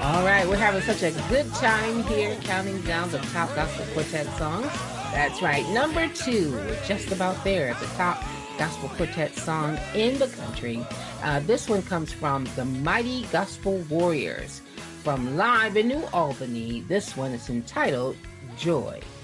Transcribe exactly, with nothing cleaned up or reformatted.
All right, we're having such a good time here counting down the top gospel quartet songs. That's right, number two. We're just about there at the top gospel quartet song in the country. Uh, this one comes from the Mighty Gospel Warriors from live in New Albany. This one is entitled Joy.